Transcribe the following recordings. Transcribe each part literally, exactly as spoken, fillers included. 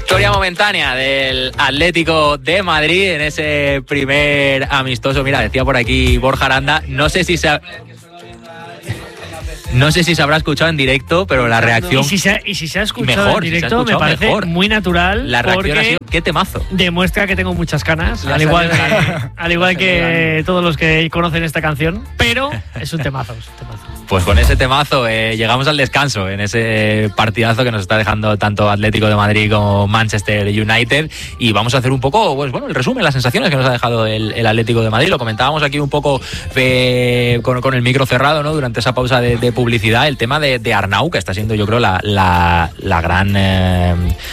Victoria momentánea del Atlético de Madrid en ese primer amistoso. Mira, decía por aquí Borja Aranda, no sé si se ha... No sé si se habrá escuchado en directo, pero la reacción... Y si se ha, y si se ha escuchado mejor, en directo, si se ha escuchado, me parece mejor. muy natural. La reacción ha sido, ¡qué temazo! Demuestra que tengo muchas canas, al igual que, al igual que todos los que conocen esta canción, pero es un temazo, es un temazo. Pues con ese temazo eh, llegamos al descanso en ese partidazo que nos está dejando tanto Atlético de Madrid como Manchester United, y vamos a hacer un poco, pues bueno, el resumen, las sensaciones que nos ha dejado el, el Atlético de Madrid. Lo comentábamos aquí un poco eh, con, con el micro cerrado, ¿no? Durante esa pausa de, de publicidad, el tema de, de Arnau, que está siendo, yo creo, la, la, la gran eh,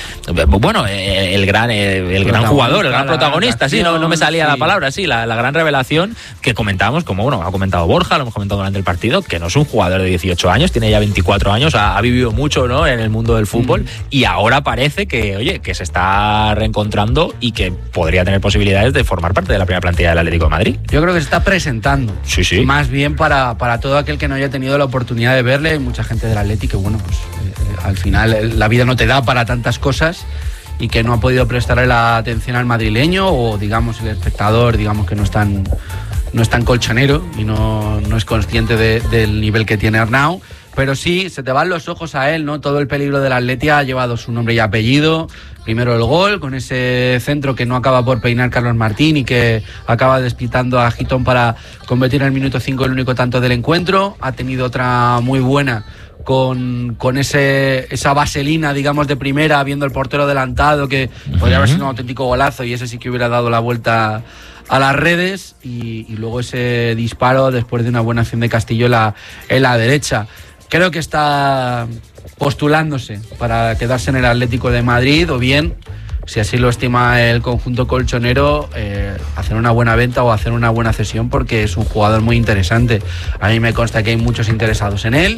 bueno, eh, el gran eh, el gran jugador, el gran protagonista, sí, no, no me salía sí. la palabra, sí, la, la gran revelación que comentábamos, como bueno, ha comentado Borja, lo hemos comentado durante el partido, que no es un jugador de dieciocho años, tiene ya veinticuatro años, ha, ha vivido mucho, ¿no?, en el mundo del fútbol, mm. y ahora parece que, oye, que se está reencontrando y que podría tener posibilidades de formar parte de la primera plantilla del Atlético de Madrid. Yo creo que se está presentando, sí, sí. más bien para, para todo aquel que no haya tenido la oportunidad de verle. Hay mucha gente del Atlético que, bueno, pues eh, al final eh, la vida no te da para tantas cosas, y que no ha podido prestarle la atención al madrileño, o digamos el espectador, digamos que no es tan, no es tan colchonero y no, no es consciente de, del nivel que tiene Arnau, pero sí, se te van los ojos a él, ¿no? Todo el peligro del Atleti ha llevado su nombre y apellido. Primero el gol, con ese centro que no acaba por peinar Carlos Martín y que acaba despitando a Gitón para convertir en el minuto cinco el único tanto del encuentro. Ha tenido otra muy buena con, con ese esa vaselina, digamos, de primera, viendo el portero adelantado, que uh-huh. podría haber sido un auténtico golazo, y ese sí que hubiera dado la vuelta a las redes, y, y luego ese disparo después de una buena acción de Castillo en la, en la derecha. Creo que está postulándose para quedarse en el Atlético de Madrid, o bien, si así lo estima el conjunto colchonero, eh, hacer una buena venta o hacer una buena cesión, porque es un jugador muy interesante. A mí me consta que hay muchos interesados en él,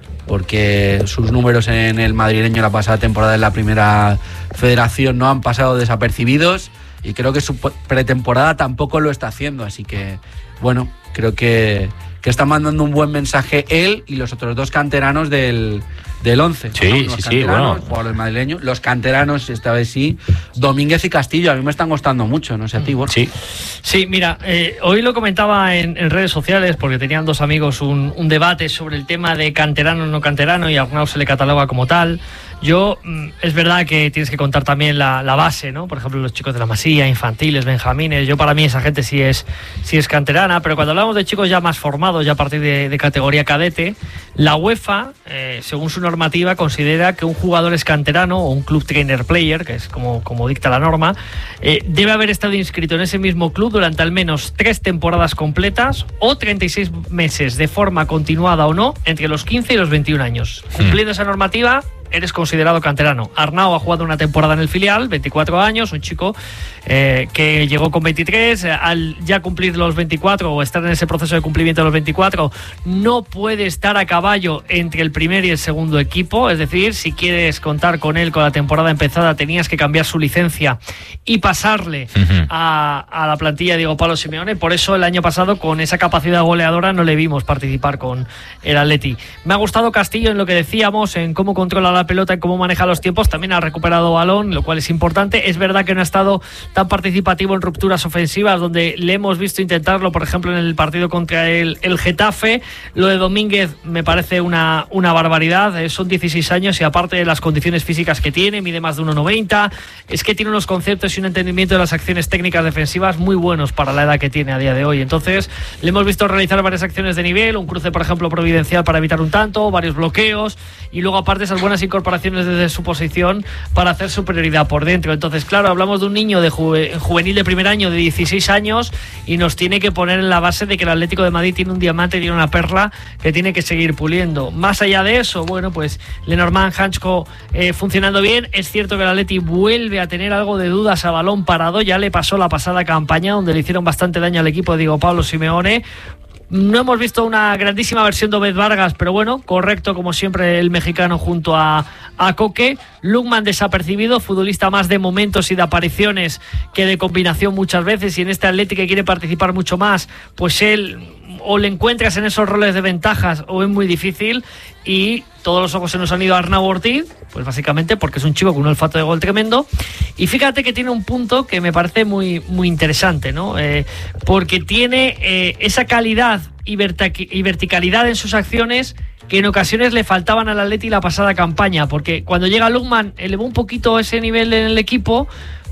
porque sus números en el madrileño la pasada temporada en la primera federación no han pasado desapercibidos, y creo que su pretemporada tampoco lo está haciendo, así que, bueno, creo que, que está mandando un buen mensaje él y los otros dos canteranos del, del once. Sí, ¿no? sí, sí, bueno. Jugadores madrileños, los canteranos, esta vez sí, Domínguez y Castillo, a mí me están gustando mucho, no sé a ti, Borja. Sí. Sí, mira, eh, hoy lo comentaba en, en redes sociales, porque tenían dos amigos un, un debate sobre el tema de canterano o no canterano, y a Arnau se le cataloga como tal. Yo, es verdad que tienes que contar también la, la base, ¿no? Por ejemplo, los chicos de la Masía, infantiles, benjamines. Yo, para mí, esa gente sí es, sí es canterana, pero cuando hablamos de chicos ya más formados, ya a partir de, de categoría cadete, la UEFA, eh, según su normativa, considera que un jugador es canterano, o un club trainer player, que es como, como dicta la norma, eh, debe haber estado inscrito en ese mismo club durante al menos tres temporadas completas o treinta y seis meses de forma continuada o no entre los quince y los veintiún años. Hmm. Cumpliendo esa normativa, eres considerado canterano. Arnau ha jugado una temporada en el filial, veinticuatro años, un chico eh, que llegó con veintitrés, eh, al ya cumplir los veinticuatro o estar en ese proceso de cumplimiento de los veinticuatro, no puede estar a caballo entre el primer y el segundo equipo, es decir, si quieres contar con él con la temporada empezada, tenías que cambiar su licencia y pasarle uh-huh. a, a la plantilla de Diego Pablo Simeone. Por eso el año pasado, con esa capacidad goleadora, no le vimos participar con el Atleti. Me ha gustado Castillo en lo que decíamos, en cómo controla la pelota, en cómo maneja los tiempos. También ha recuperado balón, lo cual es importante. Es verdad que no ha estado tan participativo en rupturas ofensivas, donde le hemos visto intentarlo, por ejemplo, en el partido contra el, el Getafe. Lo de Domínguez me parece una, una barbaridad. Eh, son dieciséis años y, aparte de las condiciones físicas que tiene, mide más de uno noventa, es que tiene unos conceptos y un entendimiento de las acciones técnicas defensivas muy buenos para la edad que tiene a día de hoy. Entonces, le hemos visto realizar varias acciones de nivel, un cruce, por ejemplo, providencial para evitar un tanto, varios bloqueos, y luego, aparte, esas buenas incorporaciones desde su posición para hacer superioridad por dentro. Entonces, claro, hablamos de un niño de juve, juvenil de primer año de dieciséis años, y nos tiene que poner en la base de que el Atlético de Madrid tiene un diamante, tiene una perla que tiene que seguir puliendo. Más allá de eso, bueno, pues Lenormand, Hanchko eh, funcionando bien. Es cierto que el Atleti vuelve a tener algo de dudas a balón parado, ya le pasó la pasada campaña, donde le hicieron bastante daño al equipo de Diego Pablo Simeone. No hemos visto una grandísima versión de Obed Vargas, pero bueno, correcto como siempre el mexicano junto a, a Coque. Lukman desapercibido, futbolista más de momentos y de apariciones que de combinación muchas veces, y en este Atlético que quiere participar mucho más, pues él o le encuentras en esos roles de ventajas o es muy difícil, y todos los ojos se nos han ido a Arnau Ortiz, pues básicamente porque es un chico con un olfato de gol tremendo. Y fíjate que tiene un punto que me parece muy, muy interesante, ¿no? Eh, porque tiene eh, esa calidad y, vertic- y verticalidad en sus acciones que en ocasiones le faltaban al Atleti la pasada campaña, porque cuando llega Lukman elevó un poquito ese nivel en el equipo,